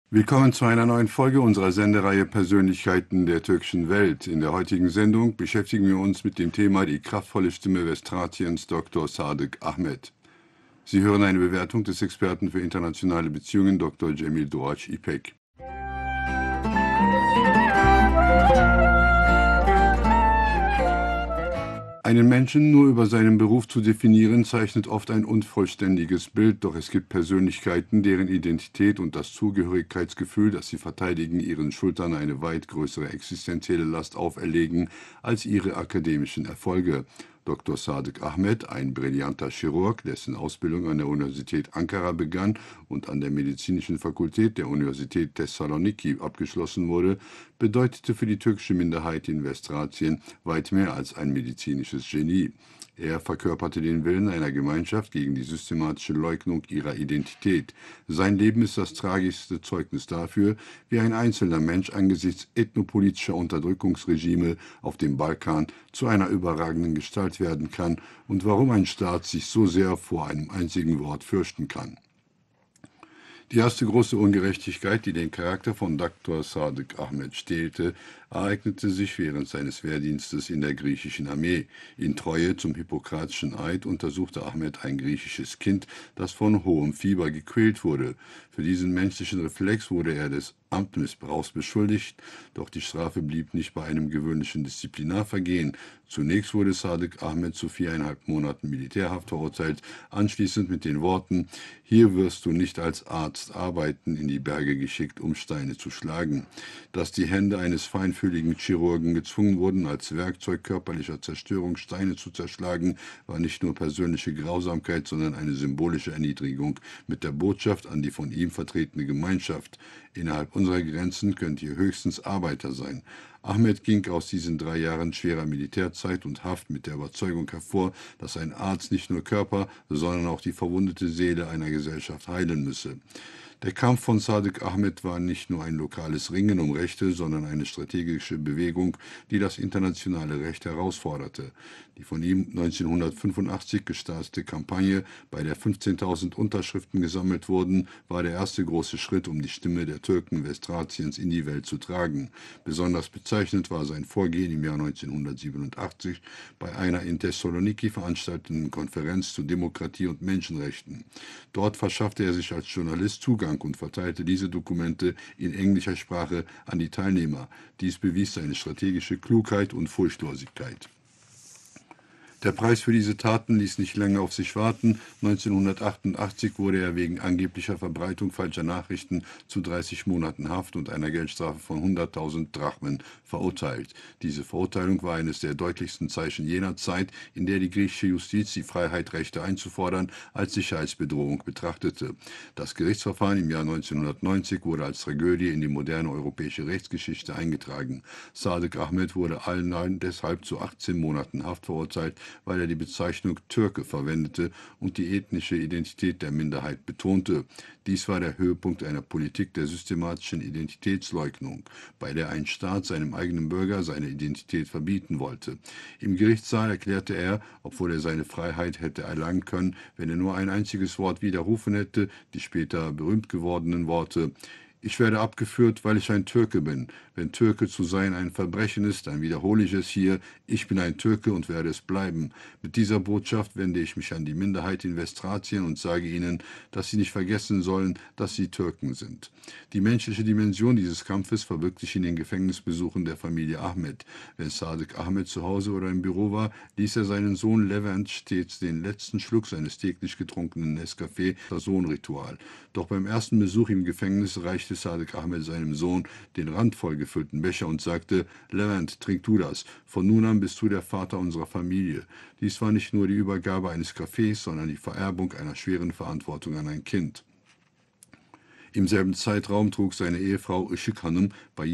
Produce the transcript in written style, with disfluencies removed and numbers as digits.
Willkommen zu einer neuen Folge unserer Sendereihe Persönlichkeiten der türkischen Welt. In der heutigen Sendung beschäftigen wir uns mit dem Thema die kraftvolle Stimme Westthraciens Dr. Sadık Ahmet. Sie hören eine Bewertung des Experten für internationale Beziehungen Dr. Cemil Doğaç İpek. Einen Menschen nur über seinen Beruf zu definieren, zeichnet oft ein unvollständiges Bild, doch es gibt Persönlichkeiten, deren Identität und das Zugehörigkeitsgefühl, das sie verteidigen, ihren Schultern eine weit größere existenzielle Last auferlegen als ihre akademischen Erfolge. Dr. Sadık Ahmet, ein brillanter Chirurg, dessen Ausbildung an der Universität Ankara begann und an der Medizinischen Fakultät der Universität Thessaloniki abgeschlossen wurde, bedeutete für die türkische Minderheit in Westthracien weit mehr als ein medizinisches Genie. Er verkörperte den Willen einer Gemeinschaft gegen die systematische Leugnung ihrer Identität. Sein Leben ist das tragischste Zeugnis dafür, wie ein einzelner Mensch angesichts ethnopolitischer Unterdrückungsregime auf dem Balkan zu einer überragenden Gestalt werden kann und warum ein Staat sich so sehr vor einem einzigen Wort fürchten kann. Die erste große Ungerechtigkeit, die den Charakter von Dr. Sadık Ahmet stählte, ereignete sich während seines Wehrdienstes in der griechischen Armee. In Treue zum hippokratischen Eid untersuchte Ahmet ein griechisches Kind, das von hohem Fieber gequält wurde. Für diesen menschlichen Reflex wurde er des Amtsmissbrauchs beschuldigt, doch die Strafe blieb nicht bei einem gewöhnlichen Disziplinarvergehen. Zunächst wurde Sadık Ahmet zu 4,5 Monaten Militärhaft verurteilt, anschließend mit den Worten: „Hier wirst du nicht als Arzt arbeiten“, in die Berge geschickt, um Steine zu schlagen. Dass die Hände eines feinfühligen Chirurgen gezwungen wurden, als Werkzeug körperlicher Zerstörung Steine zu zerschlagen, war nicht nur persönliche Grausamkeit, sondern eine symbolische Erniedrigung mit der Botschaft an die von ihm vertretene Gemeinschaft: Innerhalb unserer Grenzen könnt ihr höchstens Arbeiter sein. Ahmet ging aus diesen 3 Jahren schwerer Militärzeit und Haft mit der Überzeugung hervor, dass ein Arzt nicht nur Körper, sondern auch die verwundete Seele einer Gesellschaft heilen müsse. Der Kampf von Sadık Ahmet war nicht nur ein lokales Ringen um Rechte, sondern eine strategische Bewegung, die das internationale Recht herausforderte. Die von ihm 1985 gestartete Kampagne, bei der 15.000 Unterschriften gesammelt wurden, war der erste große Schritt, um die Stimme der Türken Westthraciens in die Welt zu tragen. Besonders bezeichnend war sein Vorgehen im Jahr 1987 bei einer in Thessaloniki veranstalteten Konferenz zu Demokratie und Menschenrechten. Dort verschaffte er sich als Journalist Zugang und verteilte diese Dokumente in englischer Sprache an die Teilnehmer. Dies bewies seine strategische Klugheit und Furchtlosigkeit. Der Preis für diese Taten ließ nicht lange auf sich warten. 1988 wurde er wegen angeblicher Verbreitung falscher Nachrichten zu 30 Monaten Haft und einer Geldstrafe von 100.000 Drachmen verurteilt. Diese Verurteilung war eines der deutlichsten Zeichen jener Zeit, in der die griechische Justiz die Freiheit, Rechte einzufordern, als Sicherheitsbedrohung betrachtete. Das Gerichtsverfahren im Jahr 1990 wurde als Tragödie in die moderne europäische Rechtsgeschichte eingetragen. Sadık Ahmet wurde allen deshalb zu 18 Monaten Haft verurteilt, weil er die Bezeichnung Türke verwendete und die ethnische Identität der Minderheit betonte. Dies war der Höhepunkt einer Politik der systematischen Identitätsleugnung, bei der ein Staat seinem eigenen Bürger seine Identität verbieten wollte. Im Gerichtssaal erklärte er, obwohl er seine Freiheit hätte erlangen können, wenn er nur ein einziges Wort widerrufen hätte, die später berühmt gewordenen Worte: „Ich werde abgeführt, weil ich ein Türke bin. Wenn Türke zu sein ein Verbrechen ist, dann wiederhole ich es hier: Ich bin ein Türke und werde es bleiben. Mit dieser Botschaft wende ich mich an die Minderheit in Westthrazien und sage ihnen, dass sie nicht vergessen sollen, dass sie Türken sind.“ Die menschliche Dimension dieses Kampfes verbirgt sich in den Gefängnisbesuchen der Familie Ahmet. Wenn Sadık Ahmet zu Hause oder im Büro war, ließ er seinen Sohn Levent stets den letzten Schluck seines täglich getrunkenen Nescafé, das Sohnritual. Doch beim ersten Besuch im Gefängnis reichte Sadık Ahmet seinem Sohn den randvoll gefüllten Becher und sagte: „Levent, trink du das. Von nun an bist du der Vater unserer Familie.“ Dies war nicht nur die Übergabe eines Kaffees, sondern die Vererbung einer schweren Verantwortung an ein Kind. Im selben Zeitraum trug seine Ehefrau Işık Hanım bei